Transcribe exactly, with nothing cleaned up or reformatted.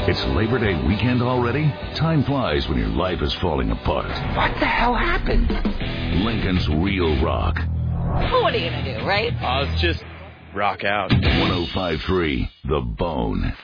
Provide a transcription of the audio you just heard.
It's Labor Day weekend already? Time flies when your life is falling apart. What the hell happened? Lincoln's Real Rock. What are you going to do, right? Uh, let's just rock out. one oh five point three The Bone.